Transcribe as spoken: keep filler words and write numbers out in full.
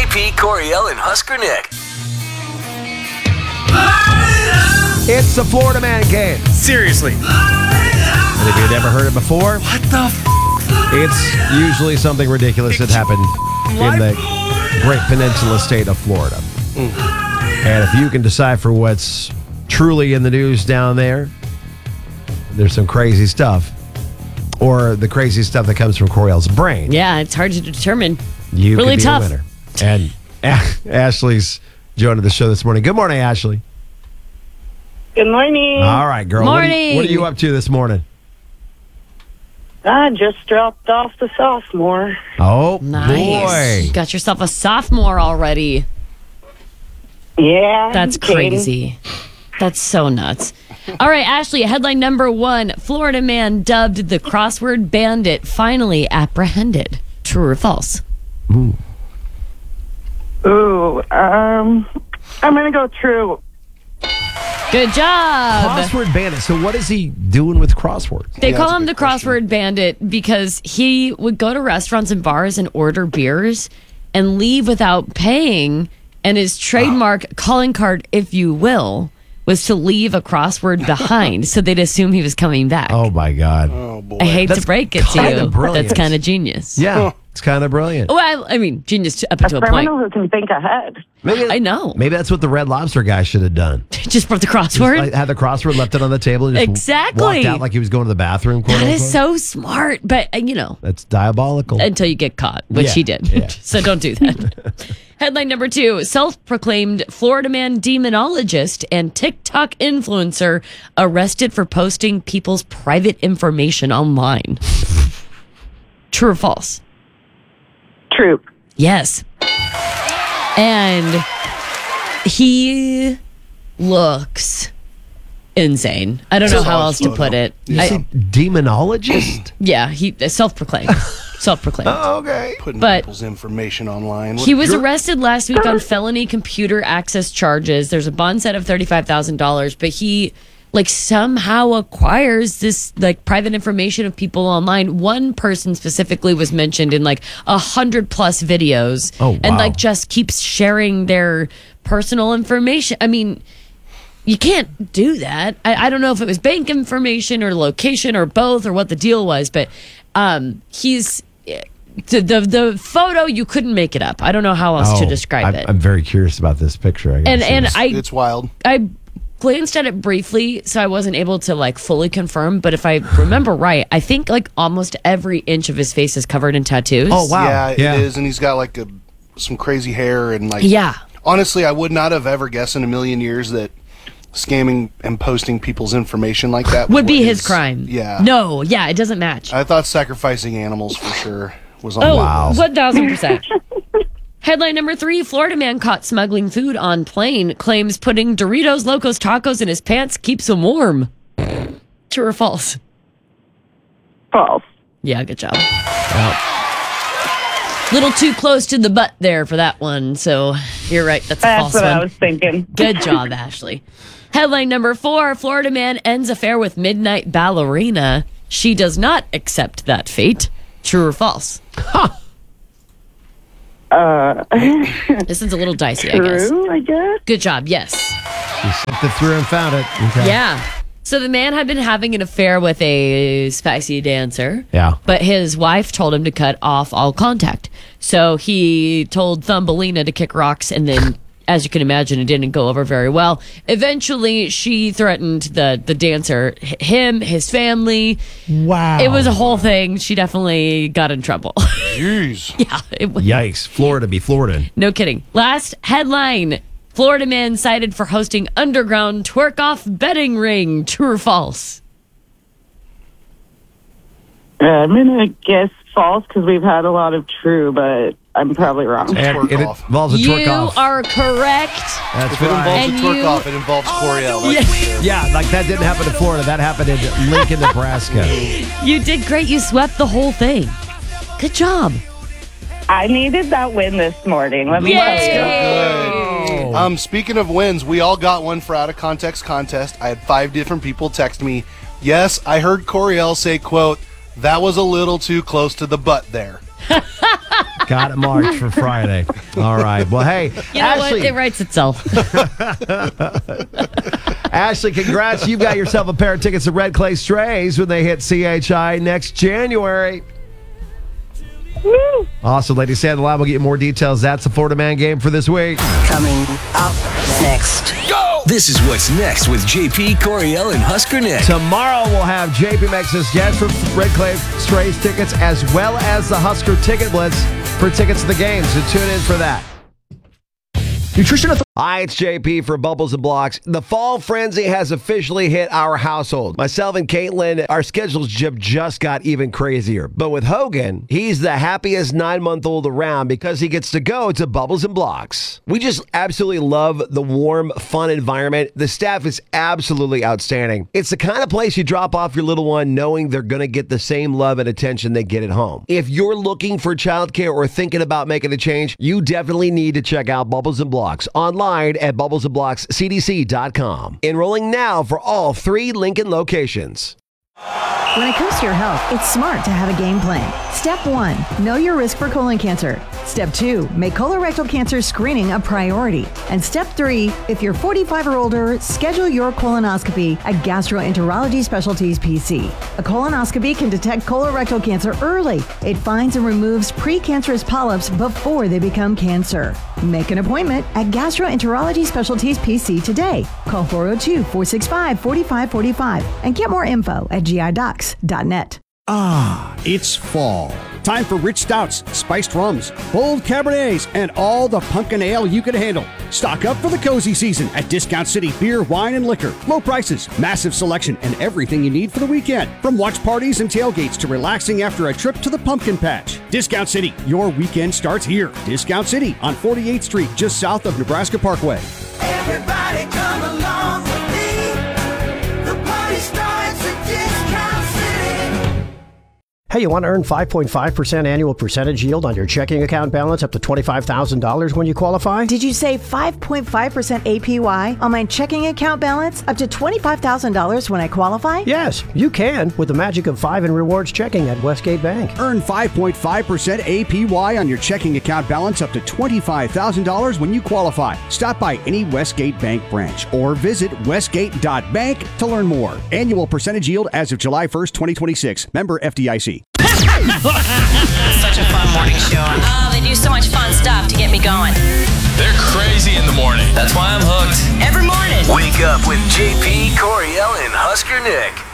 P, Coriel, and Husker Nick. It's the Florida Man game. Seriously. And if you've never heard it before, What the f***? it's usually something ridiculous that happened in the Great Peninsula state of Florida. Mm. And if you can decipher what's truly in the news down there, there's some crazy stuff. Or the crazy stuff that comes from Coriel's brain. Yeah, it's hard to determine. You really could be tough. a winner. And A- Ashley's joining the show this morning. Good morning, Ashley. Good morning. All right, girl. What are, you, Morning. what are you up to this morning? I just dropped off the sophomore. Oh, Nice. boy. Got yourself a sophomore already. Yeah. That's kidding. crazy. That's so nuts. All right, Ashley, headline number one. Florida man dubbed the crossword bandit finally apprehended. True or false? Ooh, um, I'm going to go true. Good job. Crossword bandit. So what is he doing with crosswords? They Yeah, call that's a him the good question. crossword bandit because he would go to restaurants and bars and order beers and leave without paying. And his trademark calling card, if you will, was to leave a crossword behind so they'd assume he was coming back. Oh, my God. Oh, boy. I hate That's to break it to kinda you. brilliant. That's kind of genius. Yeah, it's kind of brilliant. Well, I mean, genius to, up A to a point. criminal who can think ahead. Maybe, I know. Maybe that's what the Red Lobster guy should have done. Just for the Just, crossword. like, had the crossword, left it on the table, and just Exactly. walked out like he was going to the bathroom. Quote, that is unquote. so smart. But, uh, you know, That's diabolical. until you get caught, which Yeah, he did. yeah. So don't do that. Headline number two. Self-proclaimed Florida man demonologist and TikTok influencer arrested for posting people's private information online. True or false? True. Yes. And he looks insane. I don't know how Solid else to photo. put it. You I- say demonologist? yeah, he self-proclaimed. Self-proclaimed. Okay. Putting But- people's information online. He was You're- arrested last week on felony computer access charges. There's a bond set of thirty-five thousand dollars, but he like somehow acquires this like private information of people online. One person specifically was mentioned in like a hundred plus videos, Oh, and wow. like just keeps sharing their personal information. I mean, you can't do that. I, I don't know if it was bank information or location or both or what the deal was, but um, he's the, the the photo. You couldn't make it up. I don't know how else to Oh, describe I'm, it. I'm very curious about this picture. I and guess. and It's- I It's wild. I glanced at it briefly, so I wasn't able to like fully confirm. But if I remember right, I think like almost every inch of his face is covered in tattoos. Oh, wow. Yeah, Yeah. it is. And he's got like a, some crazy hair and like. Yeah. Honestly, I would not have ever guessed in a million years that scamming and posting people's information like that Would be was- his crime. Yeah. No, yeah, it doesn't match. I thought sacrificing animals for sure was on Oh, Wow. one thousand percent. Headline number three. Florida man caught smuggling food on plane claims putting Doritos Locos Tacos in his pants keeps him warm. True or false? False. Yeah, good job. Little too close to the butt there for that one. So you're right. That's a That's false what one. I was thinking. Good job, Ashley. Headline number four. Florida man ends affair with midnight ballerina. She does not accept that fate. True or false? Uh, This is a little dicey, I guess. true, I guess. Good job. Yes. You sifted through and found it. Okay. Yeah. So the man had been having an affair with a spicy dancer. Yeah. But his wife told him to cut off all contact. So he told Thumbelina to kick rocks, and then, as you can imagine, it didn't go over very well. Eventually, she threatened the, the dancer, h- him, his family. Wow. It was a whole thing. She definitely got in trouble. Jeez. yeah. It was, Yikes. Florida be Florida. no kidding. Last headline. Florida man cited for hosting underground twerk-off betting ring. True or false? Uh, I'm going to guess false because we've had a lot of true, but I'm probably wrong. And Twerk it off. involves a twerk You off. are correct. That's If it involves right. And a twerk you- off, it involves Coriel. That's Yeah. Yeah, like that didn't happen in Florida. That happened in Lincoln, Nebraska. You did great. You swept the whole thing. Good job. I needed that win this morning. Let me tell you. Yay! Um, speaking of wins, we all got one for Out of Context contest. I had five different people text me. Yes, I heard Coriel say, quote, that was a little too close to the butt there. Got it marked for Friday. All right. Well, hey, You know Ashley. what? It writes itself. Ashley, congrats. You've got yourself a pair of tickets to Red Clay Strays when they hit C H I next January. Woo! Awesome, ladies. Stay on the line. We'll get you more details. That's the Florida Man game for this week. Coming up next. Go! This is what's next with J P, Coriel, and Husker Nick. Tomorrow we'll have J P Mex's guest for Red Clay Strays tickets as well as the Husker Ticket Blitz for tickets to the game. So tune in for that. Nutrition Authority. Hi, it's J P for Bubbles and Blocks. The fall frenzy has officially hit our household. Myself and Caitlin, our schedules just got even crazier. But with Hogan, he's the happiest nine-month-old around because he gets to go to Bubbles and Blocks. We just absolutely love the warm, fun environment. The staff is absolutely outstanding. It's the kind of place you drop off your little one knowing they're going to get the same love and attention they get at home. If you're looking for childcare or thinking about making a change, you definitely need to check out Bubbles and Blocks online at bubbles and blocks c d c dot com. Enrolling now for all three Lincoln locations. When it comes to your health, it's smart to have a game plan. Step one, know your risk for colon cancer. Step two, make colorectal cancer screening a priority. And step three, if you're forty-five or older, schedule your colonoscopy at Gastroenterology Specialties P C. A colonoscopy can detect colorectal cancer early. It finds and removes precancerous polyps before they become cancer. Make an appointment at Gastroenterology Specialties P C today. Call four oh two, four six five, four five four five and get more info at g i docs dot net. Ah, it's fall. Time for rich stouts, spiced rums, bold cabernets, and all the pumpkin ale you can handle. Stock up for the cozy season at Discount City Beer, Wine, and Liquor. Low prices, massive selection, and everything you need for the weekend. From watch parties and tailgates to relaxing after a trip to the pumpkin patch. Discount City, your weekend starts here. Discount City on forty-eighth Street, just south of Nebraska Parkway. Everybody come along with me. The party starts at Discount City. Hey, you want to earn five point five percent annual percentage yield on your checking account balance up to twenty-five thousand dollars when you qualify? Did you say five point five percent A P Y on my checking account balance up to twenty-five thousand dollars when I qualify? Yes, you can with the magic of five in rewards checking at Westgate Bank. Earn five point five percent A P Y on your checking account balance up to twenty-five thousand dollars when you qualify. Stop by any Westgate Bank branch or visit westgate dot bank to learn more. Annual percentage yield as of July first, twenty twenty-six. Member F D I C. Such a fun morning show. Oh, they do so much fun stuff to get me going. They're crazy in the morning. That's why I'm hooked. Every morning. Wake up with J P, Coriel, and Husker Nick.